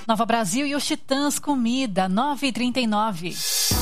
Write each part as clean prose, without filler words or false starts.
Nova Brasil e os Titãs Comida, 9h39.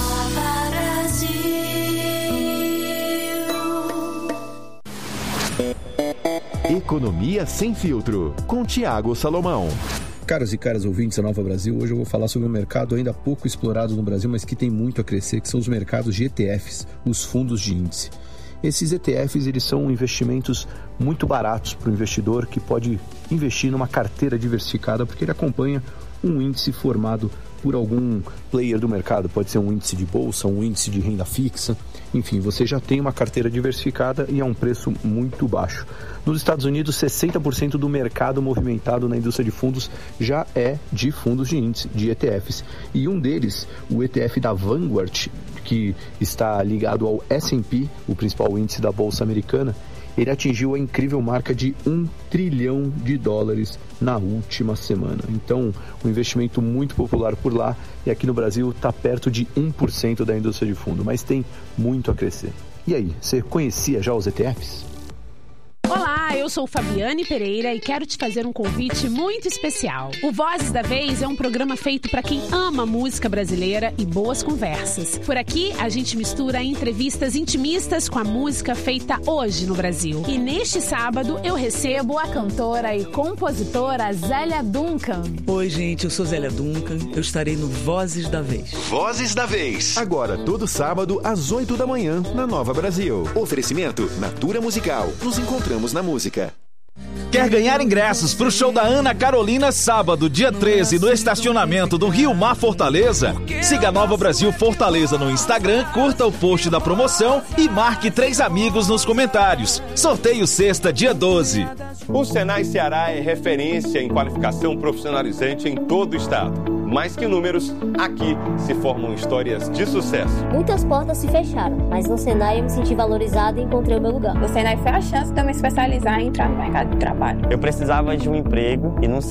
Economia sem filtro, com Tiago Salomão. Caros e caras ouvintes da Nova Brasil, hoje eu vou falar sobre um mercado ainda pouco explorado no Brasil, mas que tem muito a crescer, que são os mercados de ETFs, os fundos de índice. Esses ETFs, eles são investimentos muito baratos para o investidor que pode investir numa carteira diversificada, porque ele acompanha um índice formado por algum player do mercado. Pode ser um índice de bolsa, um índice de renda fixa. Enfim, você já tem uma carteira diversificada e a um preço muito baixo. Nos Estados Unidos, 60% do mercado movimentado na indústria de fundos já é de fundos de índice, de ETFs. E um deles, o ETF da Vanguard, que está ligado ao S&P, o principal índice da Bolsa Americana, ele atingiu a incrível marca de $1 trilhão na última semana. Então, um investimento muito popular por lá, e aqui no Brasil está perto de 1% da indústria de fundo, mas tem muito a crescer. E aí, você conhecia já os ETFs? Olá, eu sou Fabiane Pereira e quero te fazer um convite muito especial. O Vozes da Vez é um programa feito para quem ama música brasileira e boas conversas. Por aqui, a gente mistura entrevistas intimistas com a música feita hoje no Brasil. E neste sábado, eu recebo a cantora e compositora Zélia Duncan. Oi, gente, eu sou Zélia Duncan. Eu estarei no Vozes da Vez. Vozes da Vez. Agora, todo sábado, às 8 da manhã, na Nova Brasil. Oferecimento Natura Musical. Nos encontramos na música. Quer ganhar ingressos para o show da Ana Carolina sábado, dia 13, no estacionamento do Rio Mar Fortaleza? Siga a Nova Brasil Fortaleza no Instagram, curta o post da promoção e marque 3 amigos nos comentários. Sorteio sexta, dia 12. O Senai Ceará é referência em qualificação profissionalizante em todo o estado. Mais que números, aqui se formam histórias de sucesso. Muitas portas se fecharam, mas no Senai eu me senti valorizada e encontrei o meu lugar. O Senai foi a chance de eu me especializar e entrar no mercado de trabalho. Eu precisava de um emprego e no